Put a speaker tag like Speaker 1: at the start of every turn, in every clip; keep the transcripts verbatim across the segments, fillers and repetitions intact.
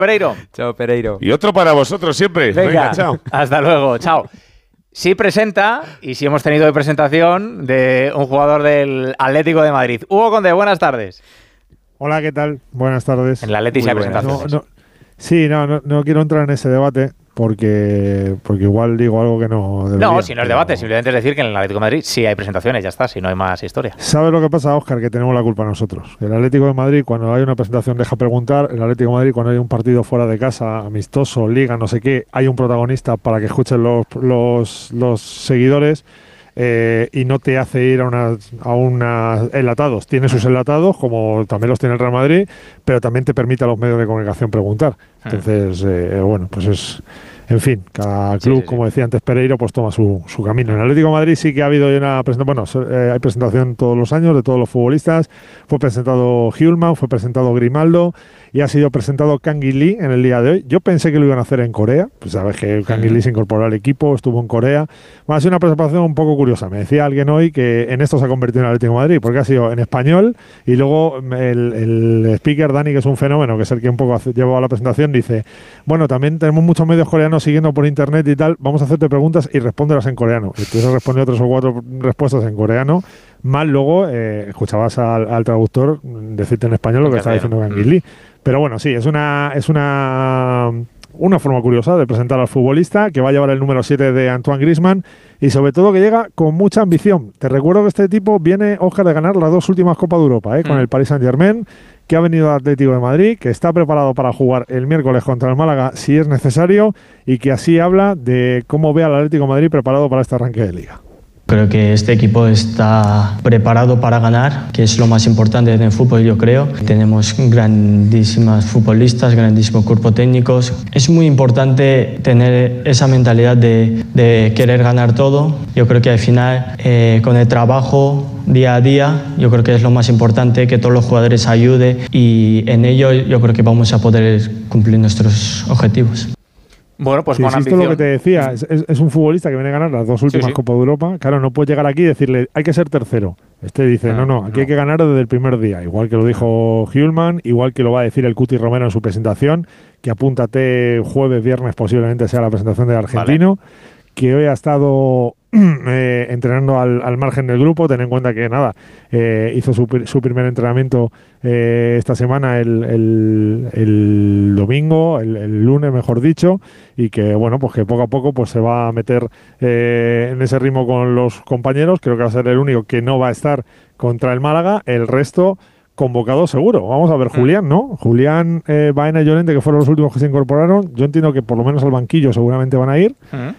Speaker 1: Pereiro.
Speaker 2: Chao, Pereiro.
Speaker 3: Y otro para vosotros siempre.
Speaker 1: Venga,
Speaker 3: Venga, chao.
Speaker 1: Hasta luego, chao. Sí presenta, y sí hemos tenido hoy presentación de un jugador del Atlético de Madrid. Hugo Conde, buenas tardes.
Speaker 4: Hola, ¿qué tal? Buenas tardes.
Speaker 1: En el Atleti sí hay presentaciones.
Speaker 4: No, no, sí, no, no, no quiero entrar en ese debate porque, porque igual digo algo que no debería.
Speaker 1: No, si no es debate, simplemente es decir que en el Atlético de Madrid sí hay presentaciones, ya está, si no hay más historia.
Speaker 4: ¿Sabes lo que pasa, Óscar? Que tenemos la culpa nosotros. El Atlético de Madrid, cuando hay una presentación, deja preguntar. El Atlético de Madrid, cuando hay un partido fuera de casa, amistoso, liga, no sé qué, hay un protagonista para que escuchen los, los, los seguidores. Eh, y no te hace ir a unas a una enlatados. Tiene sus enlatados, como también los tiene el Real Madrid, pero también te permite a los medios de comunicación preguntar. Entonces, eh, bueno, pues es... En fin, cada club, sí, sí, sí. como decía antes Pereiro, pues toma su, su camino. En el Atlético de Madrid sí que ha habido una presentación, bueno, eh, hay presentación todos los años de todos los futbolistas. Fue presentado Hjulmand, fue presentado Grimaldo y ha sido presentado Kangin Lee en el día de hoy. Yo pensé que lo iban a hacer en Corea, pues sabes que Kangin Lee se incorporó al equipo, estuvo en Corea. Bueno, ha sido una presentación un poco curiosa. Me decía alguien hoy que en esto se ha convertido en el Atlético de Madrid, porque ha sido en español y luego el, el speaker Dani, que es un fenómeno, que es el que un poco hace, llevó a la presentación, dice, bueno, también tenemos muchos medios coreanos siguiendo por internet y tal, vamos a hacerte preguntas y respóndelas en coreano. Y entonces respondió tres o cuatro respuestas en coreano, más luego eh, escuchabas al, al traductor decirte en español lo que estaba diciendo Kangin Lee. Pero bueno, sí, es una es una una forma curiosa de presentar al futbolista, que va a llevar el número siete de Antoine Griezmann y sobre todo que llega con mucha ambición. Te recuerdo que este tipo viene, Óscar, de ganar las dos últimas Copas de Europa, ¿eh? con el Paris Saint-Germain, que ha venido al Atlético de Madrid, que está preparado para jugar el miércoles contra el Málaga si es necesario y que así habla de cómo ve al Atlético de Madrid preparado para este arranque de Liga.
Speaker 5: Creo que este equipo está preparado para ganar, que es lo más importante en el fútbol, yo creo. Tenemos grandísimas futbolistas, grandísimos cuerpos técnicos. Es muy importante tener esa mentalidad de, de querer ganar todo. Yo creo que al final, eh, con el trabajo día a día, yo creo que es lo más importante, que todos los jugadores ayuden y en ello yo creo que vamos a poder cumplir nuestros objetivos.
Speaker 1: Bueno, pues
Speaker 4: sí,
Speaker 1: con
Speaker 4: ambición. Esto es lo que te decía, es, es, es un futbolista que viene a ganar las dos últimas sí, sí. Copas de Europa. Claro, no puede llegar aquí y decirle, hay que ser tercero. Este dice, no, no, aquí no. hay que ganar desde el primer día. Igual que lo dijo Hjulmand, igual que lo va a decir el Cuti Romero en su presentación, que apúntate jueves, viernes, posiblemente sea la presentación del argentino, vale. que hoy ha estado eh, entrenando al, al margen del grupo. Ten en cuenta que, nada, eh, hizo su, su primer entrenamiento eh, esta semana, el, el, el domingo, el, el lunes, mejor dicho, y que, bueno, pues que poco a poco pues se va a meter eh, en ese ritmo con los compañeros. Creo que va a ser el único que no va a estar contra el Málaga. El resto convocado seguro. Vamos a ver, Julián, ¿no? Julián, eh, Baena y Llorente, que fueron los últimos que se incorporaron. Yo entiendo que por lo menos al banquillo seguramente van a ir. Uh-huh.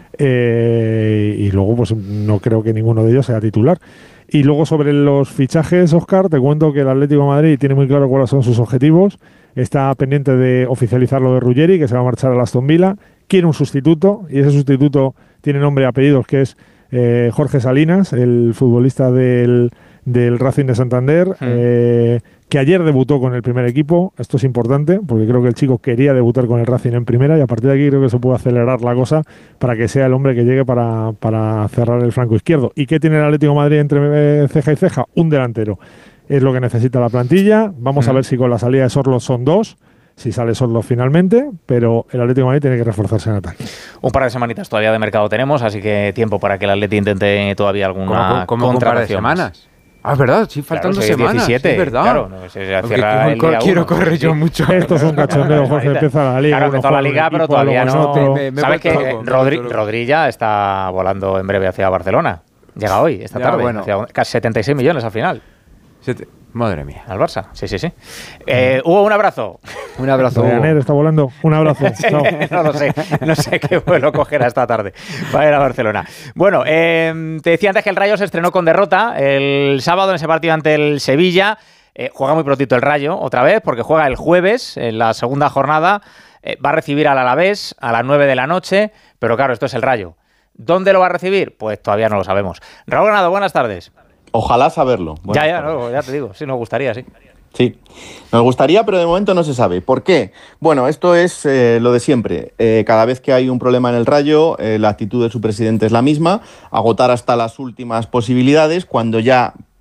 Speaker 4: eh, y luego, pues no creo que ninguno de ellos sea titular. Y luego sobre los fichajes, Óscar, te cuento que el Atlético de Madrid tiene muy claro cuáles son sus objetivos. Está pendiente de oficializar lo de Ruggeri, que se va a marchar al Aston Villa. Quiere un sustituto, y ese sustituto tiene nombre y apellidos, que es eh, Jorge Salinas, el futbolista del... del Racing de Santander, mm. eh, que ayer debutó con el primer equipo. Esto es importante, porque creo que el chico quería debutar con el Racing en primera, y a partir de aquí creo que se puede acelerar la cosa para que sea el hombre que llegue para, para cerrar el flanco izquierdo. ¿Y qué tiene el Atlético de Madrid entre ceja y ceja? Un delantero. Es lo que necesita la plantilla. Vamos mm. a ver si con la salida de Sorloth son dos, si sale Sorloth finalmente, pero el Atlético de Madrid tiene que reforzarse en ataque.
Speaker 1: Un par de semanitas todavía de mercado tenemos, así que tiempo para que el Atlético intente todavía alguna
Speaker 2: ¿Cómo, cómo contratación. Un par de semanas? Ah, es verdad, sí, faltan
Speaker 1: claro,
Speaker 2: dos semanas,
Speaker 1: diecisiete,
Speaker 2: sí, es verdad.
Speaker 1: Claro, no, se cierra el día
Speaker 2: quiero
Speaker 1: uno,
Speaker 2: correr
Speaker 1: sí.
Speaker 2: yo mucho.
Speaker 4: Esto es un cachondeo, Jorge, empieza la liga.
Speaker 1: Claro, empezó la liga, pero todavía no.
Speaker 2: Me, me
Speaker 1: ¿Sabes que
Speaker 2: loco,
Speaker 1: Rodri, Rodri ya está volando en breve hacia Barcelona? Llega hoy, esta
Speaker 2: ya,
Speaker 1: tarde,
Speaker 2: bueno.
Speaker 1: hacia casi setenta y seis millones al final.
Speaker 2: Siete. Madre mía.
Speaker 1: Al Barça, sí, sí, sí. Eh, Hugo, un abrazo.
Speaker 2: Un abrazo.
Speaker 4: Ryanair está volando. Un abrazo.
Speaker 1: Sí, no lo sé. No sé qué vuelo cogerá esta tarde para ir a Barcelona. Bueno, eh, te decía antes que el Rayo se estrenó con derrota el sábado en ese partido ante el Sevilla. Eh, juega muy prontito el Rayo, otra vez, porque juega el jueves, en la segunda jornada. Eh, va a recibir al Alavés a las nueve de la noche, pero claro, esto es el Rayo. ¿Dónde lo va a recibir? Pues todavía no lo sabemos. Raúl Granado, buenas tardes.
Speaker 6: Ojalá saberlo.
Speaker 1: Buenas ya, ya, no, ya te digo, sí, nos gustaría, sí.
Speaker 6: Sí, nos gustaría, pero de momento no se sabe. ¿Por qué? Bueno, esto es eh, lo de siempre. Eh, cada vez que hay un problema en el Rayo, eh, la actitud de su presidente es la misma, agotar hasta las últimas posibilidades. Cuando ya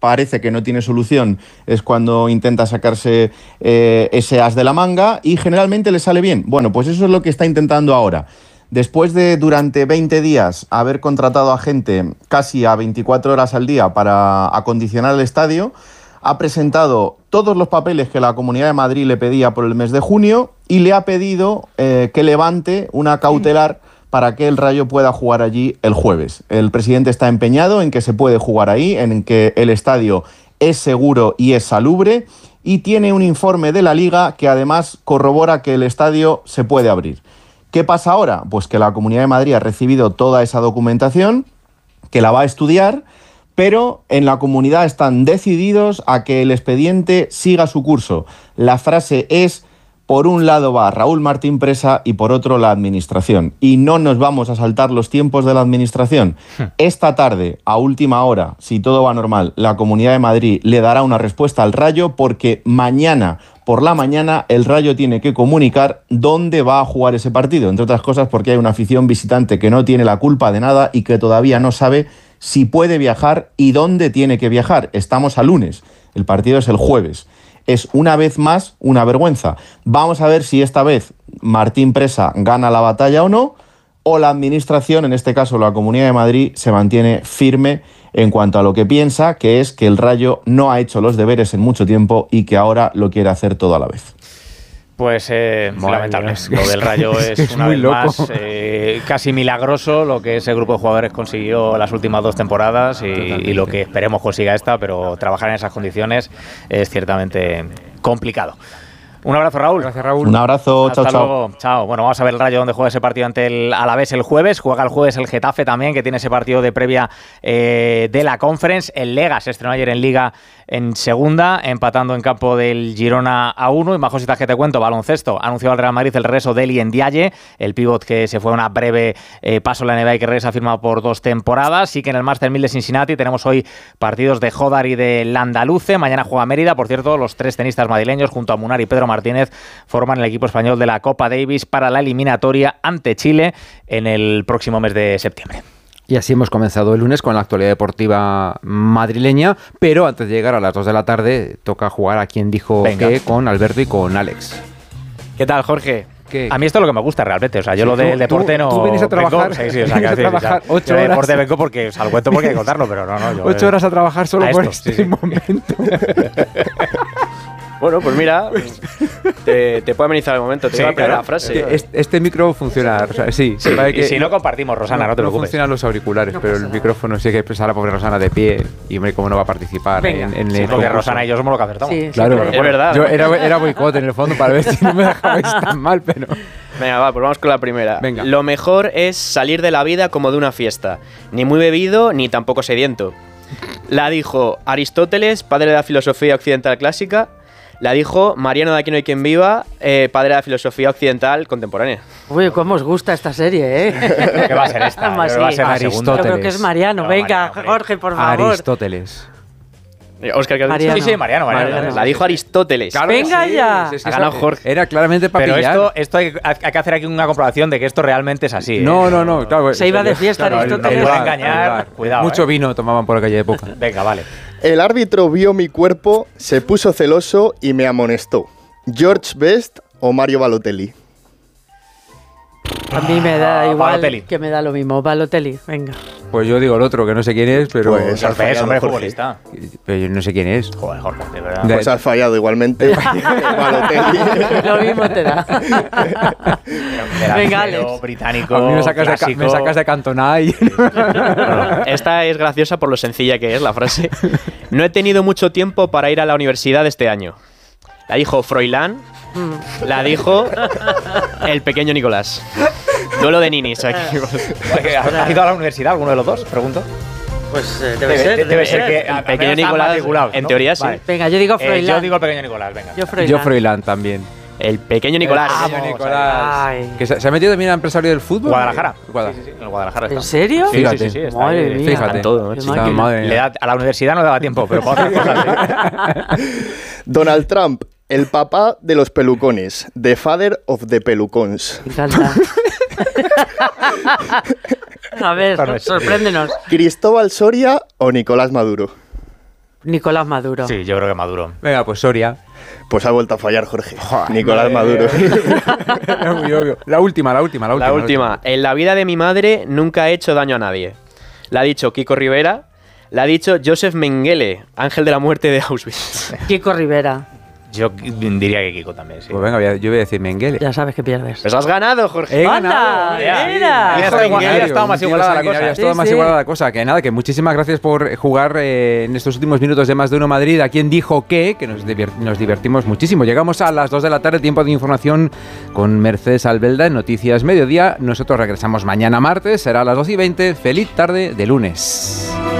Speaker 6: parece que no tiene solución, es cuando intenta sacarse eh, ese as de la manga y generalmente le sale bien. Bueno, pues eso es lo que está intentando ahora. Después de durante veinte días haber contratado a gente casi a veinticuatro horas al día para acondicionar el estadio, ha presentado todos los papeles que la Comunidad de Madrid le pedía por el mes de junio y le ha pedido eh, que levante una cautelar para que el Rayo pueda jugar allí el jueves. El presidente está empeñado en que se puede jugar ahí, en que el estadio es seguro y es salubre, y tiene un informe de la Liga que además corrobora que el estadio se puede abrir. ¿Qué pasa ahora? Pues que la Comunidad de Madrid ha recibido toda esa documentación, que la va a estudiar, pero en la comunidad están decididos a que el expediente siga su curso. La frase es: por un lado va Raúl Martín Presa y por otro la administración. Y no nos vamos a saltar los tiempos de la administración. Esta tarde, a última hora, si todo va normal, la Comunidad de Madrid le dará una respuesta al Rayo, porque mañana por la mañana el Rayo tiene que comunicar dónde va a jugar ese partido. Entre otras cosas porque hay una afición visitante que no tiene la culpa de nada y que todavía no sabe si puede viajar y dónde tiene que viajar. Estamos a lunes, el partido es el jueves. Es una vez más una vergüenza. Vamos a ver si esta vez Martín Presa gana la batalla o no, o la administración, en este caso la Comunidad de Madrid, se mantiene firme en cuanto a lo que piensa, que es que el Rayo no ha hecho los deberes en mucho tiempo y que ahora lo quiere hacer todo a la vez.
Speaker 1: Pues eh, lamentable.
Speaker 2: Dios.
Speaker 1: Lo del Rayo es,
Speaker 2: Es
Speaker 1: una
Speaker 2: muy
Speaker 1: vez
Speaker 2: loco.
Speaker 1: más eh, casi milagroso lo que ese grupo de jugadores consiguió las últimas dos temporadas y, y lo que esperemos consiga esta, pero trabajar en esas condiciones es ciertamente complicado. Un abrazo, Raúl.
Speaker 2: Gracias, Raúl.
Speaker 6: Un abrazo,
Speaker 1: Hasta
Speaker 6: chao, chao.
Speaker 1: luego. Chao. Bueno, vamos a ver el Rayo donde juega ese partido ante el Alavés el jueves. Juega el jueves el Getafe también, que tiene ese partido de previa eh, de la Conference. El Lega se estrenó ayer en Liga en segunda, empatando en campo del Girona a uno. Y más cositas que te cuento. Baloncesto. Anunció al Real Madrid el regreso de Eli Ndiaye, el pívot que se fue a una breve eh, paso en la N B A y que regresa firmado por dos temporadas. Sí que en el Master mil de Cincinnati tenemos hoy partidos de Jodar y de Landaluce. Mañana juega Mérida. Por cierto, los tres tenistas madrileños junto a Munar y Pedro Martínez forman el equipo español de la Copa Davis para la eliminatoria ante Chile en el próximo mes de septiembre.
Speaker 2: Y así hemos comenzado el lunes con la actualidad deportiva madrileña, pero antes de llegar a las dos de la tarde toca jugar a quien dijo
Speaker 1: Venga.
Speaker 2: que con Alberto y con Alex.
Speaker 1: ¿Qué tal, Jorge?
Speaker 2: ¿Qué?
Speaker 1: A mí esto es lo que me gusta realmente, o sea, yo
Speaker 2: Sí,
Speaker 1: lo del
Speaker 2: tú-
Speaker 1: deporte
Speaker 2: tú-
Speaker 1: no...
Speaker 2: tú vienes a trabajar-
Speaker 1: vengo- sí, sí, o sea,
Speaker 2: vienes
Speaker 1: que
Speaker 2: a
Speaker 1: decir,
Speaker 2: trabajar
Speaker 1: o sea,
Speaker 2: ocho
Speaker 1: yo de
Speaker 2: horas.
Speaker 1: deporte vengo porque, o sea, lo cuento porque hay que contarlo, pero no, no. Yo,
Speaker 2: Ocho
Speaker 1: eh,
Speaker 2: horas a trabajar solo
Speaker 1: a
Speaker 2: por
Speaker 1: esto,
Speaker 2: este
Speaker 1: sí, sí.
Speaker 2: momento.
Speaker 3: Bueno, pues mira, te, te puede amenizar el momento. Te
Speaker 1: Sí,
Speaker 3: iba a pegar
Speaker 1: claro.
Speaker 3: la frase.
Speaker 2: Que Este, este micro funciona, o sea, sí,
Speaker 1: Sí,
Speaker 2: se parece
Speaker 1: y
Speaker 2: que
Speaker 1: si no compartimos, Rosana, no, te preocupes.
Speaker 2: funcionan los auriculares, pero el micrófono sí que expresar a la pobre Rosana de pie y hombre, cómo no va a participar
Speaker 7: Venga.
Speaker 2: en, en
Speaker 1: Sí,
Speaker 2: el
Speaker 1: porque
Speaker 2: concurso.
Speaker 1: Rosana y yo somos lo que acertamos.
Speaker 7: Sí,
Speaker 2: Claro,
Speaker 7: siempre.
Speaker 3: Es verdad.
Speaker 2: Yo era, era boicot en el fondo para ver si no me dejabais tan mal, pero
Speaker 3: Venga, va, pues vamos con la primera.
Speaker 2: Venga.
Speaker 3: Lo mejor es salir de la vida como de una fiesta. Ni muy bebido, ni tampoco sediento. La dijo Aristóteles, padre de la filosofía occidental clásica. La dijo Mariano de Aquí no hay quien viva, eh, padre de la filosofía occidental contemporánea.
Speaker 7: Uy, cómo os gusta esta serie, ¿eh?
Speaker 1: ¿Qué va a ser esta?
Speaker 7: Vamos,
Speaker 1: Yo creo que va a
Speaker 7: sí.
Speaker 1: ser la
Speaker 2: Aristóteles.
Speaker 1: segunda.
Speaker 7: Yo creo que es Mariano.
Speaker 1: No,
Speaker 7: Venga,
Speaker 1: Mariano, hombre.
Speaker 7: Jorge, por favor.
Speaker 2: Aristóteles.
Speaker 3: Eh, Oscar, ¿qué has dicho?
Speaker 7: Mariano.
Speaker 1: Sí, sí, Mariano, Mariano.
Speaker 7: Mariano.
Speaker 3: La dijo Aristóteles.
Speaker 2: Claro que
Speaker 7: Venga
Speaker 2: sí,
Speaker 7: ya.
Speaker 2: si es que
Speaker 3: Ha ganado
Speaker 2: eso
Speaker 3: Jorge.
Speaker 2: Era claramente para
Speaker 1: Pero
Speaker 2: pillar.
Speaker 1: esto, esto hay, hay que hacer aquí una comprobación de que esto realmente es así. ¿eh?
Speaker 2: No, no, no, claro.
Speaker 7: Se iba de fiesta
Speaker 2: claro,
Speaker 7: Aristóteles.
Speaker 2: el-
Speaker 1: Nos
Speaker 2: el-
Speaker 1: puede engañar,
Speaker 2: el-
Speaker 1: cuidado,
Speaker 2: Mucho
Speaker 1: eh.
Speaker 2: vino tomaban por aquella época.
Speaker 1: Venga, vale.
Speaker 8: El árbitro vio mi cuerpo, se puso celoso y me amonestó. ¿George Best o Mario Balotelli?
Speaker 7: A mí me da
Speaker 1: Ah,
Speaker 7: igual
Speaker 1: Balotelli.
Speaker 7: que me da lo mismo. Balotelli, venga.
Speaker 2: Pues yo digo el otro, que no sé quién es, pero.
Speaker 8: Pues-
Speaker 1: George
Speaker 8: has fallado,
Speaker 1: Best, hombre,
Speaker 8: Jorge.
Speaker 1: futbolista.
Speaker 2: pero yo no sé quién es.
Speaker 1: Joder, Jorge, de verdad.
Speaker 2: De-
Speaker 8: Pues has fallado igualmente. Balotelli.
Speaker 7: Lo mismo te da.
Speaker 1: Delantero
Speaker 7: Venga, Alex.
Speaker 1: británico,
Speaker 2: A mí me sacas, de, ca-
Speaker 1: clásico.
Speaker 2: me sacas de Cantona y.
Speaker 3: Bueno, esta es graciosa por lo sencilla que es la frase. No he tenido mucho tiempo para ir a la universidad este año. La dijo Froilán. La dijo el pequeño Nicolás. Duelo de ninis aquí.
Speaker 1: Oye, ¿Has ido a la universidad alguno de los dos? Pregunto.
Speaker 7: Pues eh,
Speaker 1: Debe,
Speaker 7: debe, ser.
Speaker 1: debe ser que
Speaker 3: El
Speaker 1: al
Speaker 3: pequeño
Speaker 1: menos están
Speaker 3: Nicolás,
Speaker 1: matriculados,
Speaker 3: en
Speaker 1: ¿no?
Speaker 3: teoría sí.
Speaker 1: Vale.
Speaker 7: Venga, yo digo
Speaker 1: Eh,
Speaker 7: Froilán.
Speaker 1: yo digo el pequeño Nicolás, venga.
Speaker 7: Yo Froilán.
Speaker 2: Yo Froilán también.
Speaker 3: El pequeño Nicolás.
Speaker 1: Ah,
Speaker 2: Pequeño
Speaker 1: Vamos,
Speaker 2: Nicolás.
Speaker 7: Ay.
Speaker 2: Que se, se ha metido también a empresario del fútbol.
Speaker 1: Guadalajara.
Speaker 2: Guada-
Speaker 1: Sí, sí, sí, en el Guadalajara está.
Speaker 7: ¿En serio?
Speaker 1: Sí,
Speaker 2: Fíjate.
Speaker 1: sí, sí, sí, está
Speaker 7: Madre
Speaker 1: ahí.
Speaker 7: mía.
Speaker 2: Fíjate.
Speaker 3: Está todo, ¿no?
Speaker 7: Qué
Speaker 2: Está-
Speaker 7: máquina.
Speaker 2: madre
Speaker 1: Le
Speaker 2: mía.
Speaker 1: da- a la universidad no le daba tiempo, pero para otras cosas, ¿eh?
Speaker 8: Donald Trump, el papá de los pelucones. The father of the pelucons.
Speaker 7: Me encanta. A ver,
Speaker 1: Claro, es-
Speaker 7: sorpréndenos.
Speaker 8: ¿Cristóbal Soria o Nicolás Maduro?
Speaker 7: Nicolás Maduro.
Speaker 1: Sí, yo creo que Maduro.
Speaker 2: Venga, pues Soria.
Speaker 8: Pues ha vuelto a fallar, Jorge. Nicolás Maduro.
Speaker 2: Era muy obvio. La última, la última, la última.
Speaker 3: La última. En la vida de mi madre nunca he hecho daño a nadie. La ha dicho Kiko Rivera. La ha dicho Joseph Mengele, ángel de la muerte de Auschwitz.
Speaker 7: Kiko Rivera.
Speaker 1: Yo diría que Kiko también, sí.
Speaker 2: Pues venga, voy a- yo voy a decir Mengele.
Speaker 7: Ya sabes que pierdes.
Speaker 3: Pues has ganado, Jorge.
Speaker 2: He
Speaker 7: ¡Anda!
Speaker 2: ganado.
Speaker 7: ¡Mira!
Speaker 1: Había estado igual- había estado más
Speaker 2: Un tío
Speaker 1: igualada la
Speaker 2: sanguinario,
Speaker 1: cosa.
Speaker 2: había estado
Speaker 7: Sí,
Speaker 2: más
Speaker 7: sí.
Speaker 2: igualada la cosa. Que nada, que muchísimas gracias por jugar eh, en estos últimos minutos de Más de Uno Madrid. ¿A quién dijo qué? Que nos, divir- nos divertimos muchísimo. Llegamos a las dos de la tarde, tiempo de información con Mercedes Albelda en Noticias Mediodía. Nosotros regresamos mañana martes, será a las dos y veinte. Feliz tarde de lunes.